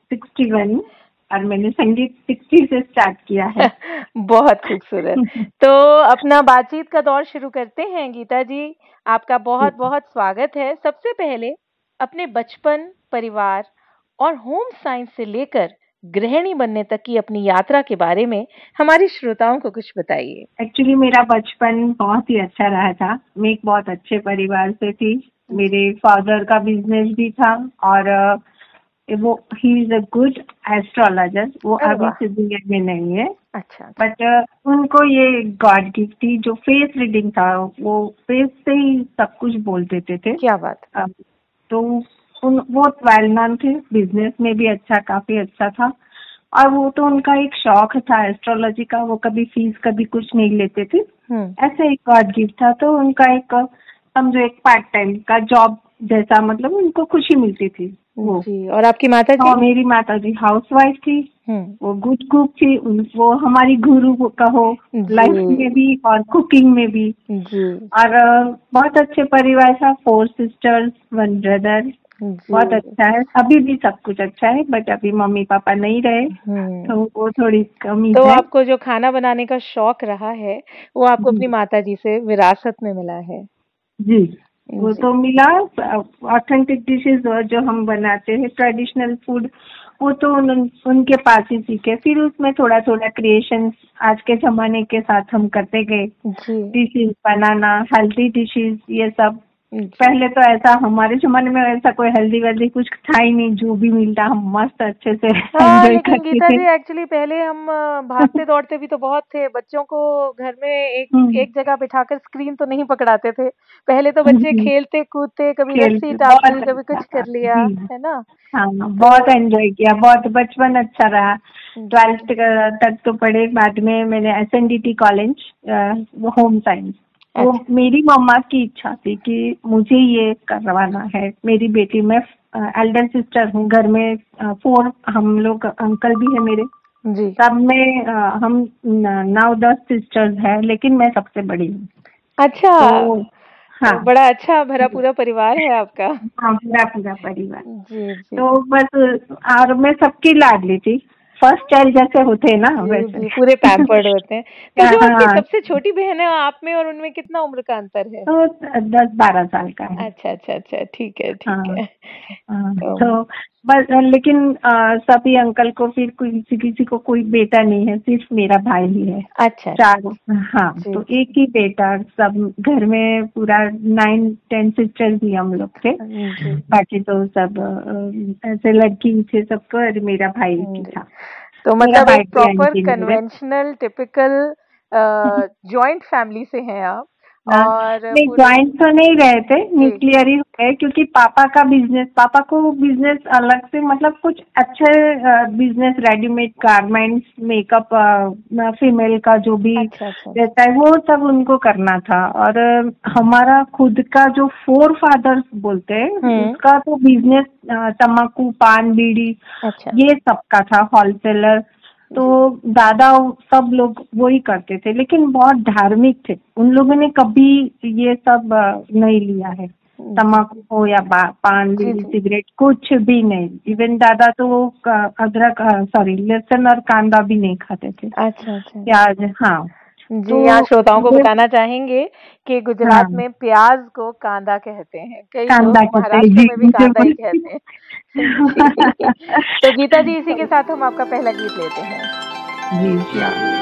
61 और मैंने संगीत 60 से स्टार्ट किया है। बहुत खूबसूरत। तो अपना बातचीत का दौर शुरू करते हैं गीता जी। आपका बहुत बहुत स्वागत है। सबसे पहले अपने बचपन, परिवार और होम साइंस से लेकर गृहिणी बनने तक की अपनी यात्रा के बारे में हमारे श्रोताओं को कुछ बताइए। एक्चुअली मेरा बचपन बहुत ही अच्छा रहा था। मैं एक बहुत अच्छे परिवार से थी। मेरे फादर का बिजनेस भी था और वो he is a good astrologer. वो अरे अभी वाह! से दुनिया में नहीं है, अच्छा। बट उनको ये गॉड गिफ्ट थी। जो फेस रीडिंग था, वो फेस से ही सब कुछ बोल देते थे। क्या बात। तो वो वेल नोन थे, बिजनेस में भी काफी अच्छा था। और वो तो उनका एक शौक था एस्ट्रोलॉजी का। वो कभी फीस कभी कुछ नहीं लेते थे। ऐसे एक गॉड गिफ्ट था। तो उनका एक समझो एक पार्ट टाइम का जॉब जैसा, मतलब उनको खुशी मिलती थी वो। जी। और आपकी माता जी? हाँ, मेरी माता जी हाउसवाइफ थी। वो गुड कुक थी। वो हमारी गुरु कहो, लाइफ में भी और कुकिंग में भी। जी। और बहुत अच्छे परिवार था। 4 सिस्टर्स 1 ब्रदर। बहुत अच्छा है। अभी भी सब कुछ अच्छा है, बट अभी मम्मी पापा नहीं रहे, तो वो थोड़ी कमी तो है। आपको जो खाना बनाने का शौक रहा है, वो आपको अपनी माता जी से विरासत में मिला है। जी, वो तो मिला। ऑथेंटिक डिशेस जो हम बनाते हैं, ट्रेडिशनल फूड, वो तो उनके पास ही सीखे। फिर उसमें थोड़ा थोड़ा क्रिएशन आज के जमाने के साथ हम करते गए। डिशेस बनाना, हेल्दी डिशेस, ये सब। पहले तो ऐसा हमारे जमाने में ऐसा कोई हेल्दी वेल्दी कुछ था ही नहीं। जो भी मिलता हम मस्त अच्छे से एंजॉय लेकिन करते गीता थे। जी एक्चुअली पहले हम भागते दौड़ते भी तो बहुत थे। बच्चों को घर में एक जगह बिठाकर स्क्रीन तो नहीं पकड़ाते थे। पहले तो बच्चे खेलते कूदते, कभी रस्सी टाप ली, कभी कुछ कर लिया, है ना? हाँ, बहुत एंजॉय किया। बहुत बचपन अच्छा रहा। 12th तक तो पढ़े। बाद में मैंने SNDT कॉलेज होम साइंस। वो मेरी मम्मा की इच्छा थी कि मुझे ये करवाना है। मेरी बेटी, मैं एल्डर सिस्टर हूँ घर में। 4 हम लोग, अंकल भी है मेरे। सब में हम 9-10 सिस्टर्स हैं, लेकिन मैं सबसे बड़ी हूँ। अच्छा। तो हाँ, तो बड़ा अच्छा भरा पूरा परिवार है आपका। हाँ, पूरा परिवार। जी जी। तो बस, और मैं सबकी लाडली थी। फर्स्ट चाइल्ड जैसे होते हैं ना, वैसे। जी, पूरे पैम्पर्ड होते हैं। तो जो आपकी हाँ, सबसे छोटी बहन है, आप में और उनमें कितना उम्र का अंतर है? तो 10-12 साल का है। अच्छा अच्छा अच्छा, ठीक है ठीक हाँ, है। तो बस, लेकिन सभी अंकल को फिर किसी किसी को कोई बेटा नहीं है, सिर्फ मेरा भाई ही है। अच्छा। 4। हाँ, तो एक ही बेटा। सब घर में पूरा 9-10 सिस्टर्स ही हम लोग थे। बाकी तो सब ऐसे लड़की थे सबको, और मेरा भाई ही था। तो मतलब एक proper conventional typical joint family से हैं आप। और नहीं, ज्वाइंट तो नहीं रहे थे, न्यूक्लियर ही है। क्योंकि पापा को बिजनेस अलग से, मतलब कुछ अच्छे business, readymade garments, makeup, female का जो भी रहता है, वो सब उनको करना था। और हमारा खुद का जो 4 फादर्स बोलते हैं, उसका तो बिजनेस तम्बाकू, पान, बीड़ी, ये सबका था, होलसेलर। तो दादा सब लोग वही करते थे, लेकिन बहुत धार्मिक थे। उन लोगों ने कभी ये सब नहीं लिया है, तम्बाकू हो या पान, बीड़ी, सिगरेट, कुछ भी नहीं। इवन दादा तो अदरक, लहसुन और कांदा भी नहीं खाते थे। अच्छा अच्छा। प्याज, हाँ। जी, यहाँ श्रोताओं को बताना चाहेंगे कि गुजरात में प्याज को कांदा कहते हैं। कई लोग महाराष्ट्र में भी कांदा ही कहते हैं। तो गीता जी, इसी के साथ हम आपका पहला गीत लेते हैं। जी।